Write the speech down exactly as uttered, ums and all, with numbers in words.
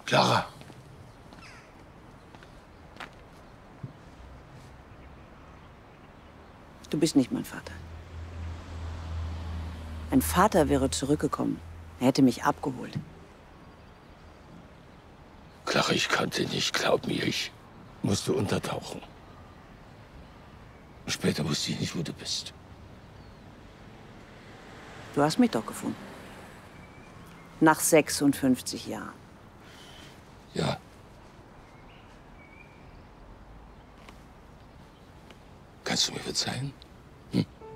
Clara. Du bist nicht mein Vater. Ein Vater wäre zurückgekommen. Er hätte mich abgeholt. Clara, ich kannte nicht. Glaub mir, ich musste untertauchen. Später wusste ich nicht, wo du bist. Du hast mich doch gefunden. Nach sechsundfünfzig Jahren. Ja. Kannst du mir verzeihen?